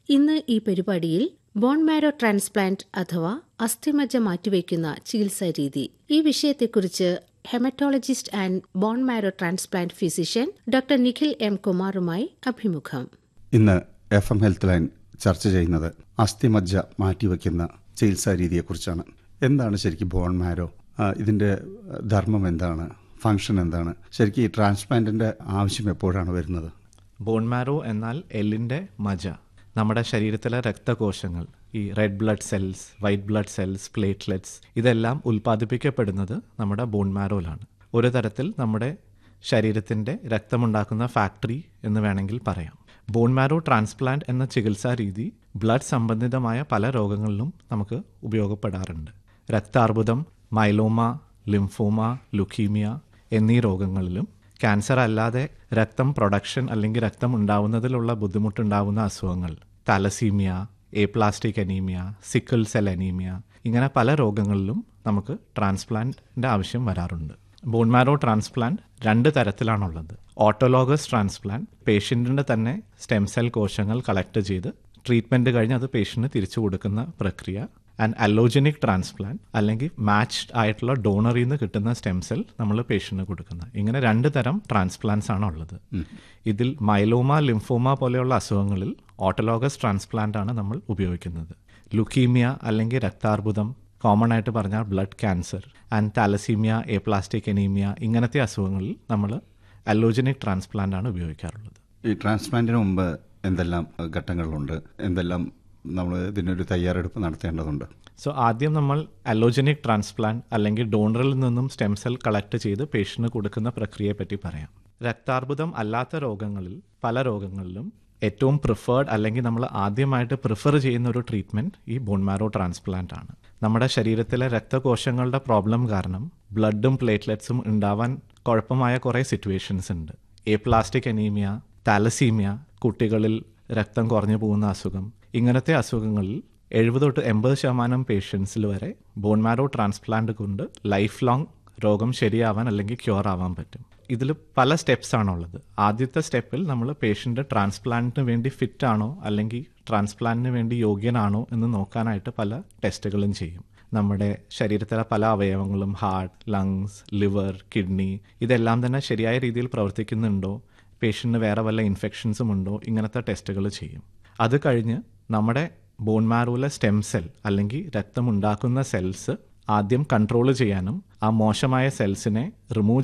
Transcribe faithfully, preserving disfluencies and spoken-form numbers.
ഇന്ന് ഈ പരിപാടിയിൽ ബോൺ മാരോ ട്രാൻസ്പ്ലാന്റ് അഥവാ അസ്ഥിമജ്ജ മാറ്റിവയ്ക്കുന്ന ചികിത്സാ രീതി, ഈ വിഷയത്തെക്കുറിച്ച് haematologist and bone marrow transplant physician doctor Nikhil M കുമാറുമായി അഭിമുഖം. ഇന്ന് എഫ് എം ഹെൽത്ത് ലൈൻ ചർച്ച ചെയ്യുന്നത് അസ്ഥിമജ്ജ മാറ്റിവയ്ക്കുന്ന ചികിത്സാ രീതിയെക്കുറിച്ചാണ്. എന്താണ് ശരിക്കും ബോൺ മാരോ? ഇതിൻ്റെ ധർമ്മം എന്താണ്? ഫംഗ്ഷൻ എന്താണ്? ശരിക്കും ഈ ട്രാൻസ്പ്ലാന്റിൻ്റെ ആവശ്യം എപ്പോഴാണ് വരുന്നത്? ബോൺ മാരോ എന്നാൽ എല്ലിൻ്റെ മജ്ജ. നമ്മുടെ ശരീരത്തിലെ രക്തകോശങ്ങൾ, ഈ red blood cells, white blood cells, platelets, ഇതെല്ലാം ഉൽപ്പാദിപ്പിക്കപ്പെടുന്നത് നമ്മുടെ ബോൺ മാരോയിലാണ്. ഒരു തരത്തിൽ നമ്മുടെ ശരീരത്തിൻ്റെ രക്തമുണ്ടാക്കുന്ന ഫാക്ടറി എന്ന് വേണമെങ്കിൽ പറയാം. ബോൺ മാരോ ട്രാൻസ്പ്ലാന്റ് എന്ന ചികിത്സാ രീതി ബ്ലഡ് സംബന്ധിതമായ പല രോഗങ്ങളിലും നമുക്ക് ഉപയോഗപ്പെടാറുണ്ട്. രക്താർബുദം, മൈലോമ, ലിംഫോമ, ലുക്കീമിയ എന്നീ രോഗങ്ങളിലും, ക്യാൻസർ അല്ലാതെ രക്തം പ്രൊഡക്ഷൻ അല്ലെങ്കിൽ രക്തം ഉണ്ടാവുന്നതിലുള്ള ബുദ്ധിമുട്ടുണ്ടാവുന്ന അസുഖങ്ങൾ, thalassaemia, aplastic anaemia, sickle cell anaemia, ഇങ്ങനെ പല രോഗങ്ങളിലും നമുക്ക് ട്രാൻസ്പ്ലാന്റിൻ്റെ ആവശ്യം വരാറുണ്ട്. ബോൺ മാരോ ട്രാൻസ്പ്ലാന്റ് രണ്ട് തരത്തിലാണുള്ളത്. ഓട്ടോലോഗസ് ട്രാൻസ്പ്ലാന്റ്, പേഷ്യൻറ്റിൻ്റെ തന്നെ സ്റ്റെം സെൽ കോശങ്ങൾ കളക്ട് ചെയ്ത് ട്രീറ്റ്മെൻറ്റ് കഴിഞ്ഞ് അത് പേഷ്യൻറ്റിന് തിരിച്ചു കൊടുക്കുന്ന പ്രക്രിയ. ആൻഡ് അലോജനിക് ട്രാൻസ്പ്ലാന്റ്, അല്ലെങ്കിൽ മാച്ച്ഡ് ആയിട്ടുള്ള ഡോണറിൽ നിന്ന് കിട്ടുന്ന സ്റ്റെം സെൽ നമ്മൾ പേഷ്യൻറ്റിന് കൊടുക്കുന്നത്. ഇങ്ങനെ രണ്ട് തരം ട്രാൻസ്പ്ലാന്റ്സ് ആണ് ഉള്ളത്. ഇതിൽ മൈലോമ, ലിംഫോമ പോലെയുള്ള അസുഖങ്ങളിൽ ഓട്ടോലോഗസ് ട്രാൻസ്പ്ലാന്റ് ആണ് നമ്മൾ ഉപയോഗിക്കുന്നത്. ലുക്കീമിയ അല്ലെങ്കിൽ രക്താർബുദം, കോമൺ ആയിട്ട് പറഞ്ഞാൽ blood cancer, and thalassaemia, aplastic anaemia, ഇങ്ങനത്തെ അസുഖങ്ങളിൽ നമ്മൾ അലോജനിക് ട്രാൻസ്പ്ലാന്റ് ആണ് ഉപയോഗിക്കാറുള്ളത്. ഈ ട്രാൻസ്പ്ലാന്റിന് മുമ്പ് എന്തെല്ലാം ഘട്ടങ്ങളുണ്ട്? എന്തെല്ലാം നമ്മൾ ഇതിനൊരു തയ്യാറെടുപ്പ് നടത്തേണ്ടതുണ്ട്? സോ ആദ്യം നമ്മൾ അലോജനിക് ട്രാൻസ്പ്ലാന്റ് അല്ലെങ്കിൽ ഡോണറിൽ നിന്നും സ്റ്റെം സെൽ കളക്ട് ചെയ്ത് പേഷ്യന്റിന് കൊടുക്കുന്ന പ്രക്രിയയെ പറ്റി പറയാം. രക്താർബുദം അല്ലാത്ത രോഗങ്ങളിൽ, പല രോഗങ്ങളിലും ഏറ്റവും പ്രിഫേർഡ് അല്ലെങ്കിൽ നമ്മൾ ആദ്യമായിട്ട് പ്രിഫർ ചെയ്യുന്ന ഒരു ട്രീറ്റ്മെൻറ്റ് ഈ ബോൺ മാരോ ട്രാൻസ്പ്ലാന്റ് ആണ്. നമ്മുടെ ശരീരത്തിലെ രക്തകോശങ്ങളുടെ പ്രോബ്ലം കാരണം ബ്ലഡും പ്ലേറ്റ്ലെറ്റ്സും ഉണ്ടാവാൻ കുഴപ്പമായ കുറേ സിറ്റുവേഷൻസ് ഉണ്ട്. എപ്ലാസ്റ്റിക് അനീമിയ, താലസീമിയ, കുട്ടികളിൽ രക്തം കുറഞ്ഞു പോകുന്ന അസുഖം, ഇങ്ങനത്തെ അസുഖങ്ങളിൽ എഴുപത് തൊട്ട് എൺപത് ശതമാനം പേഷ്യൻസിൽ വരെ ബോൺ മാരോ ട്രാൻസ്പ്ലാന്റ് കൊണ്ട് ലൈഫ് ലോങ് രോഗം ശരിയാവാൻ അല്ലെങ്കിൽ ക്യൂർ ആവാൻ പറ്റും. ഇതിൽ പല സ്റ്റെപ്സ് ആണുള്ളത്. ആദ്യത്തെ സ്റ്റെപ്പിൽ നമ്മൾ പേഷ്യൻ്റ് ട്രാൻസ്പ്ലാന്റിന് വേണ്ടി ഫിറ്റ് ആണോ അല്ലെങ്കിൽ ട്രാൻസ്പ്ലാന്റിന് വേണ്ടി യോഗ്യനാണോ എന്ന് നോക്കാനായിട്ട് പല ടെസ്റ്റുകളും ചെയ്യും. നമ്മുടെ ശരീരത്തിലെ പല അവയവങ്ങളും, ഹാർട്ട്, ലങ്സ്, ലിവർ, കിഡ്നി, ഇതെല്ലാം തന്നെ ശരിയായ രീതിയിൽ പ്രവർത്തിക്കുന്നുണ്ടോ, പേഷ്യൻറ്റിന് വേറെ വല്ല ഇൻഫെക്ഷൻസും ഉണ്ടോ, ഇങ്ങനത്തെ ടെസ്റ്റുകൾ ചെയ്യും. അത് കഴിഞ്ഞ് നമ്മുടെ ബോൺ മാരോയിലെ സ്റ്റെം സെൽ അല്ലെങ്കിൽ രക്തമുണ്ടാക്കുന്ന സെൽസ് ആദ്യം കൺട്രോൾ ചെയ്യാനും ആ മോശമായ സെൽസിനെ റിമൂവ്